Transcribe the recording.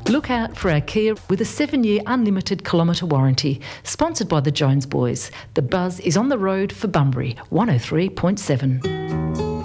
Look out for our Kia with a 7-year unlimited kilometre warranty. Sponsored by the Jones Boys. The buzz is on the road for Bunbury, 103.7.